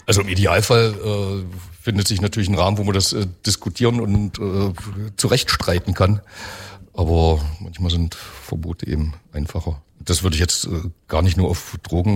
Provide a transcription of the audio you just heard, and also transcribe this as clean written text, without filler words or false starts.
Also im Idealfall findet sich natürlich ein Rahmen, wo man das diskutieren und zurechtstreiten kann. Aber manchmal sind Verbote eben einfacher. Das würde ich jetzt gar nicht nur auf Drogen